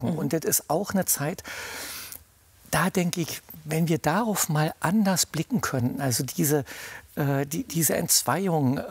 Und das ist auch eine Zeit, da denke ich, wenn wir darauf mal anders blicken könnten, also diese Entzweiung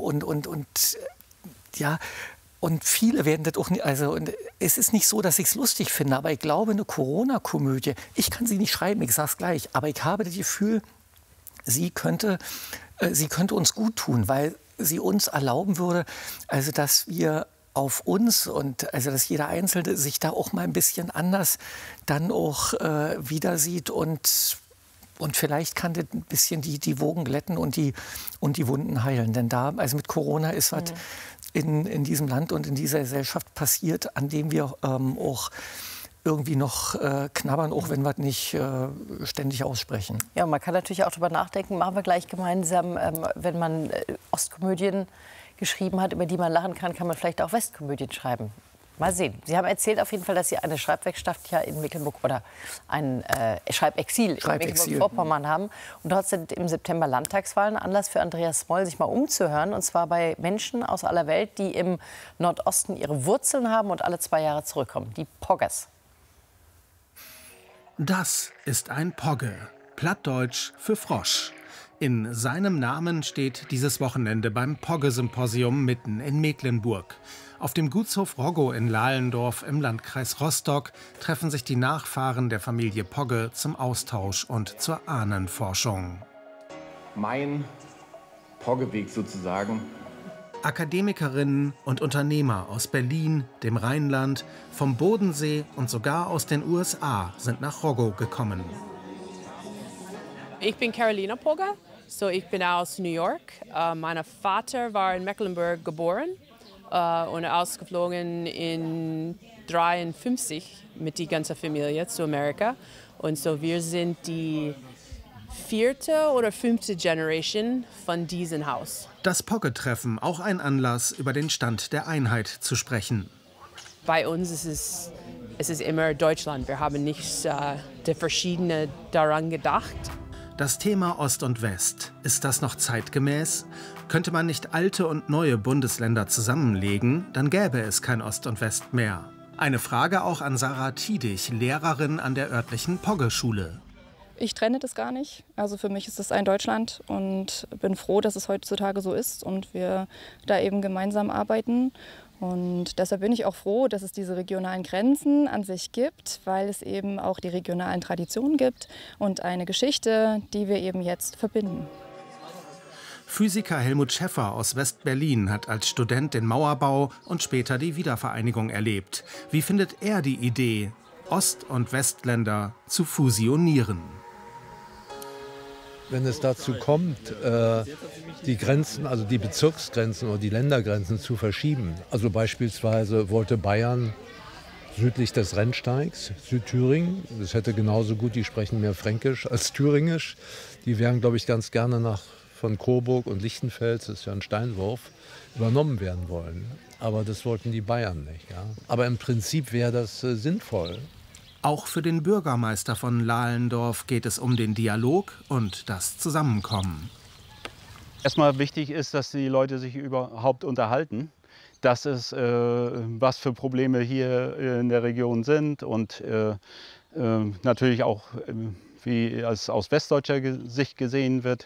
ja, und viele werden das auch nicht, also und es ist nicht so, dass ich es lustig finde, aber ich glaube, eine Corona-Komödie, ich kann sie nicht schreiben, ich sage es gleich, aber ich habe das Gefühl, sie könnte uns gut tun, weil sie uns erlauben würde, also dass wir auf uns und also dass jeder Einzelne sich da auch mal ein bisschen anders dann auch wieder sieht und vielleicht kann das ein bisschen die Wogen glätten und die Wunden heilen. Denn da, also mit Corona ist was in diesem Land und in dieser Gesellschaft passiert, an dem wir auch irgendwie noch knabbern, auch wenn wir es nicht ständig aussprechen. Ja, man kann natürlich auch darüber nachdenken, machen wir gleich gemeinsam, wenn man Ostkomödien geschrieben hat, über die man lachen kann, kann man vielleicht auch Westkomödien schreiben. Mal sehen. Sie haben erzählt auf jeden Fall, dass Sie eine Schreibwerkstatt ja in Mecklenburg oder ein Schreibexil in Mecklenburg-Vorpommern haben. Und dort sind im September Landtagswahlen. Anlass für Andreas Moll, sich mal umzuhören. Und zwar bei Menschen aus aller Welt, die im Nordosten ihre Wurzeln haben und alle 2 Jahre zurückkommen. Die Poggers. Das ist ein Pogge, plattdeutsch für Frosch. In seinem Namen steht dieses Wochenende beim Pogge-Symposium mitten in Mecklenburg. Auf dem Gutshof Roggo in Lahlendorf im Landkreis Rostock treffen sich die Nachfahren der Familie Pogge zum Austausch und zur Ahnenforschung. Mein Poggeweg sozusagen. Akademikerinnen und Unternehmer aus Berlin, dem Rheinland, vom Bodensee und sogar aus den USA sind nach Roggo gekommen. Ich bin Carolina Pogge, ich bin aus New York. Mein Vater war in Mecklenburg geboren und ausgeflogen in 1953 mit der ganzen Familie zu Amerika. Und so wir sind die 4. oder 5. Generation von diesem Haus. Das Pogge-Treffen, auch ein Anlass, über den Stand der Einheit zu sprechen. Bei uns ist es immer Deutschland. Wir haben nicht die verschiedenen daran gedacht. Das Thema Ost und West, ist das noch zeitgemäß? Könnte man nicht alte und neue Bundesländer zusammenlegen, dann gäbe es kein Ost und West mehr. Eine Frage auch an Sarah Tiedig, Lehrerin an der örtlichen Pogge-Schule. Ich trenne das gar nicht. Also für mich ist es ein Deutschland und bin froh, dass es heutzutage so ist und wir da eben gemeinsam arbeiten. Und deshalb bin ich auch froh, dass es diese regionalen Grenzen an sich gibt, weil es eben auch die regionalen Traditionen gibt und eine Geschichte, die wir eben jetzt verbinden. Physiker Helmut Schäffer aus West-Berlin hat als Student den Mauerbau und später die Wiedervereinigung erlebt. Wie findet er die Idee, Ost- und Westländer zu fusionieren? Wenn es dazu kommt, die Grenzen, also die Bezirksgrenzen oder die Ländergrenzen zu verschieben. Also beispielsweise wollte Bayern südlich des Rennsteigs, Südthüringen, das hätte genauso gut, die sprechen mehr Fränkisch als Thüringisch. Die wären, glaube ich, ganz gerne von Coburg und Lichtenfels, das ist ja ein Steinwurf, übernommen werden wollen. Aber das wollten die Bayern nicht. Ja? Aber im Prinzip wäre das sinnvoll. Auch für den Bürgermeister von Lahlendorf geht es um den Dialog und das Zusammenkommen. Erstmal wichtig ist, dass die Leute sich überhaupt unterhalten, dass es was für Probleme hier in der Region sind und natürlich auch, wie es aus westdeutscher Sicht gesehen wird.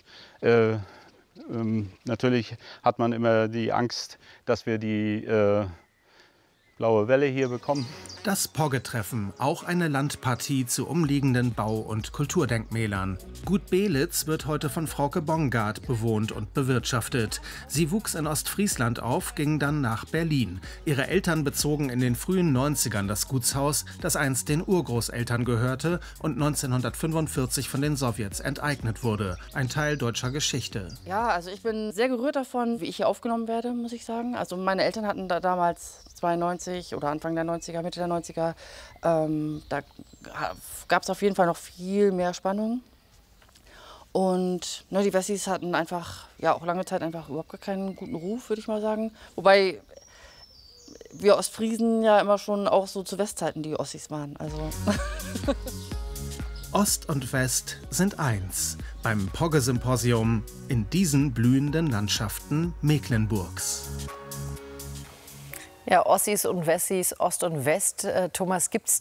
Natürlich hat man immer die Angst, dass wir die blaue Welle hier bekommen. Das Pogge-Treffen, auch eine Landpartie zu umliegenden Bau- und Kulturdenkmälern. Gut Belitz wird heute von Frauke Bongard bewohnt und bewirtschaftet. Sie wuchs in Ostfriesland auf, ging dann nach Berlin. Ihre Eltern bezogen in den frühen 90ern das Gutshaus, das einst den Urgroßeltern gehörte und 1945 von den Sowjets enteignet wurde. Ein Teil deutscher Geschichte. Ja, also ich bin sehr gerührt davon, wie ich hier aufgenommen werde, muss ich sagen. Also meine Eltern hatten da damals 92 oder Anfang der 90er, Mitte der 90er, da gab es auf jeden Fall noch viel mehr Spannung. Und die Wessis hatten einfach, ja auch lange Zeit einfach überhaupt gar keinen guten Ruf, würde ich mal sagen. Wobei wir Ostfriesen ja immer schon auch so zu Westzeiten die Ossis waren. Also. Ost und West sind eins beim Pogge-Symposium in diesen blühenden Landschaften Mecklenburgs. Ja, Ossis und Wessis, Ost und West. Thomas, gibt es